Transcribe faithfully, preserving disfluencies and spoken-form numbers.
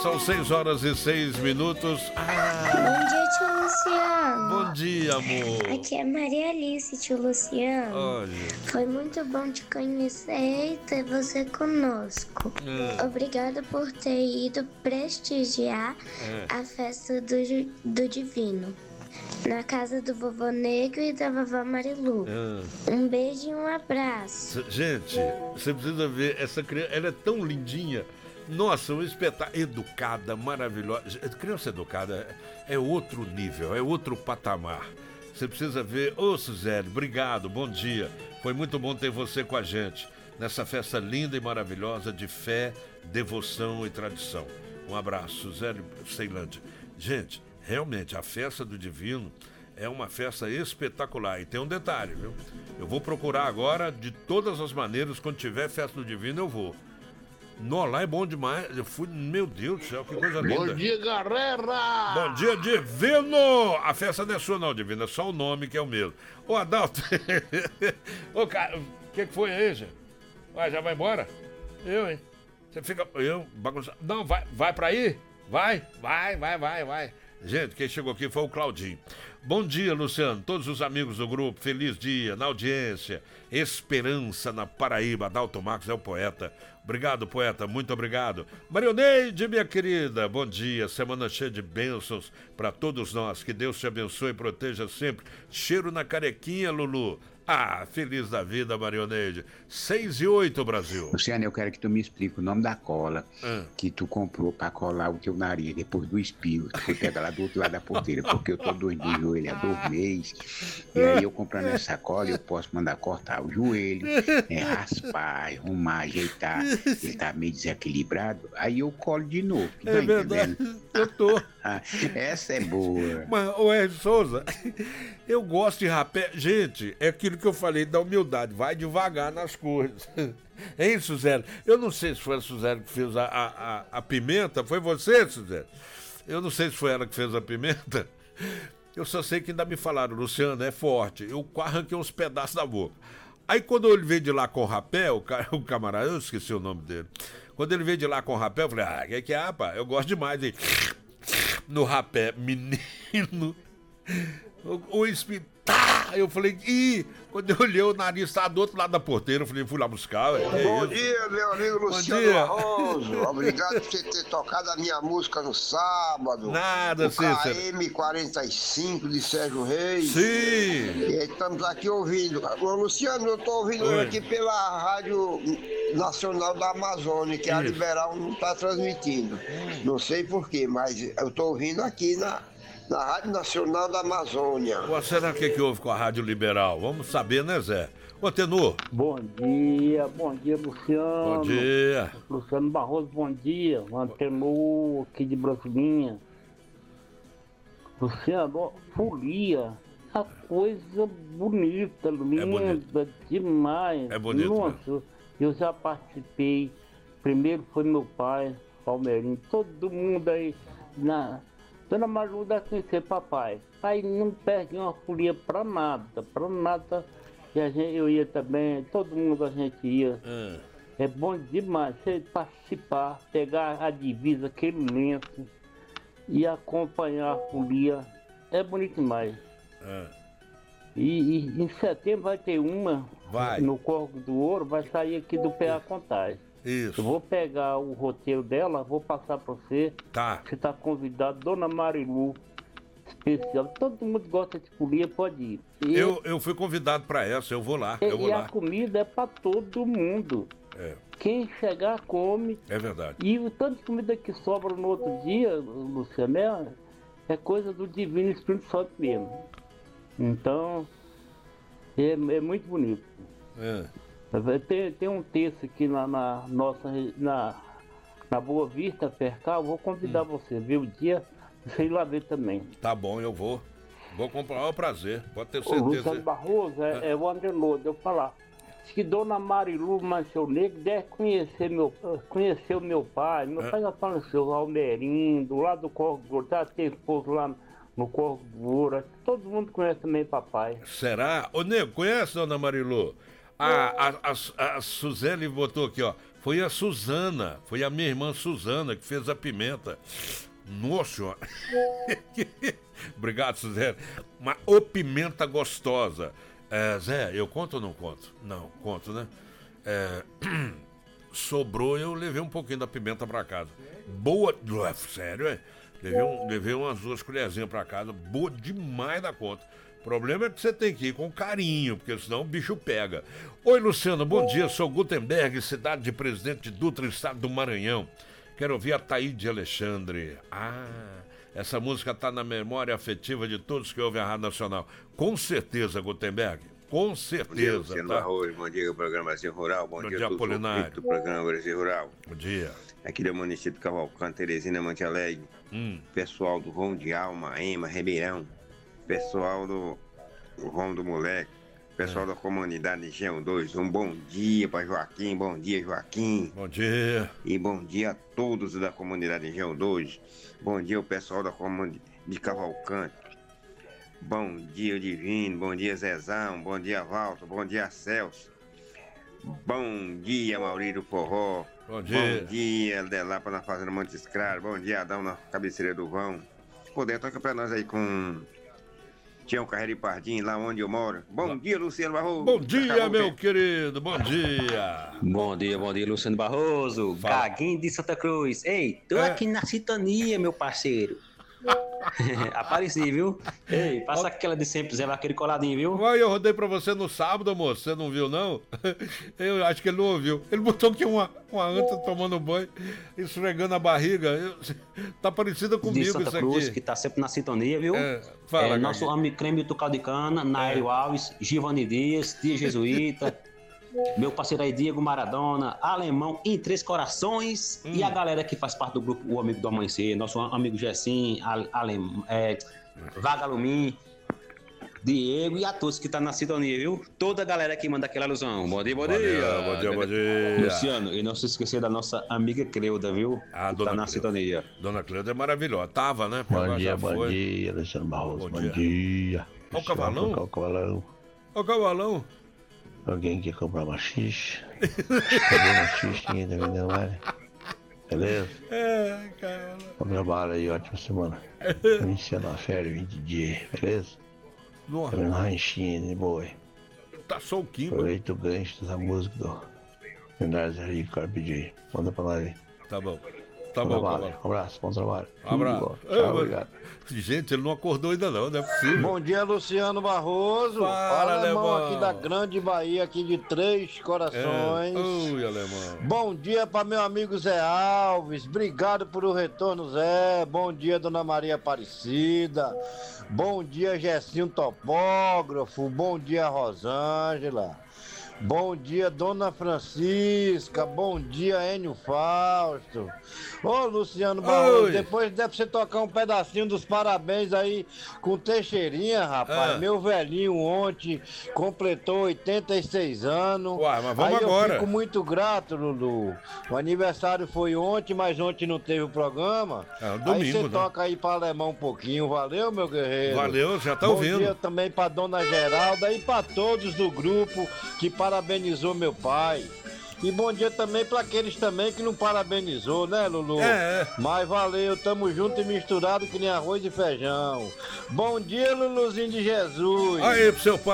São seis horas e seis minutos. Ah, Bom dia, tio Luciano. bom dia, amor. Aqui é Maria Alice, tio Luciano. Olha. Foi muito bom te conhecer e ter você conosco. Hum. Obrigada por ter ido prestigiar É. a festa do, Ju- do Divino. Na casa do vovô Negro e da vovó Marilu. Ah. Um beijo e um abraço. C- Gente, você precisa ver essa criança, ela é tão lindinha. Nossa, um espetáculo. Educada, maravilhosa. Criança educada é outro nível, é outro patamar. Você precisa ver. Ô, Suzeli, obrigado, bom dia. Foi muito bom ter você com a gente nessa festa linda e maravilhosa de fé, devoção e tradição. Um abraço, Suzeli Ceilândia. Gente, realmente, a festa do Divino é uma festa espetacular. E tem um detalhe, viu? Eu vou procurar agora, de todas as maneiras, quando tiver festa do Divino, eu vou. Nó, lá é bom demais. Eu fui, meu Deus do céu, que coisa linda. Bom dia, galera! Bom dia, Divino! A festa não é sua, não, Divino, é só o nome que é o mesmo. Ô, Adalto, ô, cara, o que, que foi aí, gente? Ué, já vai embora? Eu, hein? Você fica. Eu, bagunçado. Não, vai, vai pra aí? Vai, vai, vai, vai, vai. Gente, quem chegou aqui foi o Claudinho. Bom dia, Luciano, todos os amigos do grupo, feliz dia, na audiência, esperança na Paraíba. Adalto Marcos é o poeta. Obrigado, poeta, muito obrigado. Marioneide, minha querida, bom dia, semana cheia de bênçãos para todos nós, que Deus te abençoe e proteja sempre. Cheiro na carequinha, Lulu. Ah, feliz da vida, Marioneide. Seis e oito, Brasil. Luciano, eu quero que tu me explique o nome da cola Ah. que tu comprou pra colar o teu nariz depois do espirro. Tu foi pegar lá do outro lado da porteira, porque eu tô doido do joelho há dois meses. E aí eu comprando essa cola, eu posso mandar cortar o joelho, né, raspar, arrumar, ajeitar. Ele tá meio desequilibrado, aí eu colo de novo. Tá É verdade, entendendo? eu tô. Ah, essa é boa. Mas, ô Ed Souza, eu gosto de rapé. Gente, é aquilo que eu falei da humildade. Vai devagar nas coisas. Hein, Suzeli? Eu não sei se foi a Suzeli que fez a, a, a, a pimenta. Foi você, Suzeli? Eu não sei se foi ela que fez a pimenta. Eu só sei que ainda me falaram, Luciano, é forte. Eu arranquei uns pedaços da boca. Aí quando ele veio de lá com o rapé, o, ca- o camarada, eu esqueci o nome dele. Quando ele veio de lá com o rapé, eu falei, ah, que que é, rapaz? Eu gosto demais de... No rapé, menino, o, o espírito, tá! Eu falei, ih, quando eu olhei o nariz estava do outro lado da porteira, eu falei, fui lá buscar, ué, que Bom isso? dia, meu amigo Bom Luciano dia. Barroso. Obrigado por você ter tocado a minha música no sábado. Nada, o Cícero. K M quarenta e cinco de Sérgio Reis. Sim! E aí estamos aqui ouvindo. Ô, Luciano, eu estou ouvindo Oi. aqui pela Rádio Nacional da Amazônia, que a Isso. Liberal não está transmitindo. Não sei porquê, mas eu estou ouvindo aqui na, na Rádio Nacional da Amazônia. Ué, será que que houve com a Rádio Liberal? Vamos saber, né, Zé? Ô, Tenor, Bom dia, bom dia, Luciano. bom dia. Luciano Barroso, bom dia. Antenor aqui de Brasilinha. Luciano, ó, folia. A coisa bonita, linda, bonito. demais. É bonito Nossa, eu já participei. Primeiro foi meu pai, Palmeirinho. Todo mundo aí na. Dona Maru dá conhecer papai. Aí não perde uma folia pra nada, pra nada. E a gente, eu ia também, todo mundo a gente ia. Ah, É bom demais você participar, pegar a divisa, aquele lenço e acompanhar a folia. É bonito demais. ah. E, e em setembro vai ter uma Vai. no Corvo do Ouro, vai sair aqui do P A Contagem. Eu Isso, vou pegar o roteiro dela, vou passar para você. tá. Você está convidado, Dona Marilu, especial. Todo mundo gosta de folia, pode ir. E, Eu, eu fui convidado pra essa, eu vou lá, e, eu vou e a lá. comida é para todo mundo. É, Quem chegar, come. é verdade. E o tanto de comida que sobra no outro dia, Luciano, é, é coisa do Divino Espírito Santo mesmo. Então, é, é muito bonito. É. Tem, tem um texto aqui na, na nossa re- na, na Boa Vista, Percal, vou convidar você, viu? O dia, você ir lá ver também. Tá bom, eu vou. Vou comprar, é um prazer, pode ter O Luciano certeza. Barroso é, é o Andenor, deu falar. Diz que Dona Marilu Mancheu Negro deve conhecer, meu, conhecer o meu pai. Meu É. pai já faleceu, Almerindo, do lado do Corvo do Ouro, tá, tem esposo lá no Corvo do Ouro. Todo mundo conhece também papai. Será? Ô, Nego, conhece, dona Marilu? A, a, a, a Suzeli botou aqui, ó. Foi a Suzana, foi a minha irmã Suzana que fez a pimenta. Nossa, obrigado, Suzana. Uma ô pimenta gostosa. É, Zé, eu conto ou não conto? Não, conto, né? É, sobrou, eu levei um pouquinho da pimenta pra casa. Boa, sério, é? Levei, um, levei umas duas colherzinhas pra casa, boa demais da conta. O problema é que você tem que ir com carinho, porque senão o bicho pega. Oi, Luciano, bom dia, sou Gutenberg, cidade de Presidente Dutra, estado do Maranhão. Quero ouvir a Taíde Alexandre. Ah, essa música tá na memória afetiva de todos que ouvem a Rádio Nacional. Com certeza, Gutenberg, com certeza. Bom dia, Luciano tá? Barroso, bom dia, programa Brasil Rural, bom, Bom dia, dia, a todos Apolinário. do programa Brasil Rural. Bom dia. Aqui do município de Cavalcante, Teresina, Monte Alegre, Hum. pessoal do Vão de Alma, Ema, Ribeirão, pessoal do Vão do Moleque, pessoal É. da comunidade Engenho dois, um bom dia para Joaquim, bom dia, Joaquim. Bom dia. E bom dia a todos da comunidade Engenho dois, bom dia o pessoal da comunidade de Cavalcante. Bom dia, Divino. Bom dia, Zezão. Bom dia, Valto. Bom dia, Celso. Bom dia, Maurício Forró. Bom dia. Bom dia, Delapa na Fazenda Montes Claros. Bom dia, Adão na cabeceira do vão. Se puder, toca pra nós aí com Tião Carreira e Pardim, lá onde eu moro. Bom dia, Luciano Barroso. Bom dia, Acabou o meu tempo. querido. Bom dia. Bom dia, bom dia, Luciano Barroso, Fala. Gaguinho de Santa Cruz. Ei, tô É. aqui na sintonia, meu parceiro. Apareci, viu? Ei, passa aquela de sempre, Zé Vaqueiro coladinho, viu? Uai, eu rodei pra você no sábado, moço. Você não viu, não? Eu acho que ele não ouviu. Ele botou aqui uma, uma anta tomando banho, esfregando a barriga. Eu- tá parecida De comigo Santa isso Cruz, aqui. que tá sempre na sintonia, viu? É, fala, É, nosso Gaguinho. amigo Creme do Caldo de Cana, Nairo Alves, Givani Dias, Dia Jesuíta, meu parceiro aí, Diego Maradona, Alemão em Três Corações Hum. e a galera que faz parte do grupo O Amigo do Amanhecer, nosso amigo Gessim, Ale, Ale- é, Vagalumim, Diego e a todos que tá na sintonia, viu? Toda a galera que manda aquela alusão. Bom dia, bom, Bom dia, bom dia, bom dia. Luciano, e não se esquecer da nossa amiga Creuda, viu? Ah, que dona tá na Creuda. sintonia. Dona Cleuda é maravilhosa. Tava, né? Porque Bom agora dia, já bom foi. dia, Luciano Barroso. Bom Bom, dia. dia. Ó o cavalão. Ó o cavalão. Ô, Cavalão. Alguém quer comprar uma xixa? Cadê uma xixinha da vendendo lá? Beleza? É, cara. Bom trabalho aí, ótima semana. Iniciando a férias, vinte dias, beleza? Nossa, Também um ranchinho de boa. tá solquinho. mano. Aproveita o gancho dessa música do Leonardo Zé Rico, Carpe Diem. Manda pra nós aí. Tá bom. Tá Bom bom, trabalho. Cavalão. Um abraço, bom trabalho. Abraço. Tudo bom. Ei, Tchau, mano. obrigado. Gente, ele não acordou ainda não, não é possível. Bom dia, Luciano Barroso. Fala, Alemão Alemão. aqui da Grande Bahia, aqui de Três É. Corações. Oi, alemão. Bom dia para meu amigo Zé Alves. Obrigado por o retorno, Zé. Bom dia, Dona Maria Aparecida. Bom dia, Gessinho Topógrafo. Bom dia, Rosângela. Bom dia, Dona Francisca. Bom dia, Enio Fausto. Ô, Luciano Barroso, Oi. depois deve você tocar um pedacinho dos parabéns aí com Teixeirinha, rapaz. Ah. Meu velhinho ontem completou oitenta e seis anos. Uai, mas vamos aí agora. eu fico muito grato, Lulu. O aniversário foi ontem, mas ontem não teve o programa. É, um aí domingo, você né? toca aí pra alemão um pouquinho. Valeu, meu guerreiro. Valeu, já tá Bom ouvindo. dia também pra Dona Geralda e pra todos do grupo que parabenizou meu pai. E bom dia também pra aqueles também que não parabenizou, né, Lulu? É, é. Mas valeu, tamo junto e misturado que nem arroz e feijão. Bom dia, Luluzinho de Jesus. Aí pro seu pai.